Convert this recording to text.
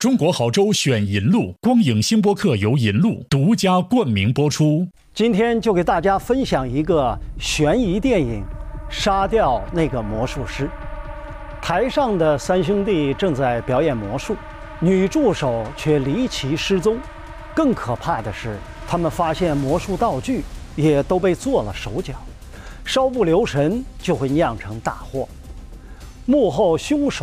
中国好州选银路，光影星播客由银路独家冠名播出。 今天就给大家分享一个悬疑电影《杀掉那个魔术师》。台上的三兄弟正在表演魔术，女助手却离奇失踪。更可怕的是，他们发现魔术道具也都被做了手脚，稍不留神就会酿成大祸。幕后凶手